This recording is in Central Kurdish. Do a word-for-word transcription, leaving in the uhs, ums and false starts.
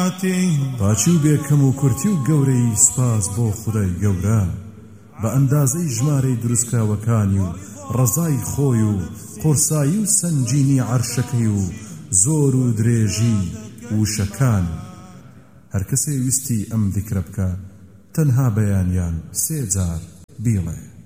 پاچی و بێکەم و کورتی و گەورەی سپاس بۆ خودای گەورە بە ئەندازەی ژمارەی دروستکراوەکانی و ڕەزای خۆی و قورسایی و سەنجینی عەرشەکەی و زۆر و درێژی وشەکان. هەر کەسێ ویستی ئەم ذیکرە بکە تەنها بەیانیان سێ جار بیڵێ.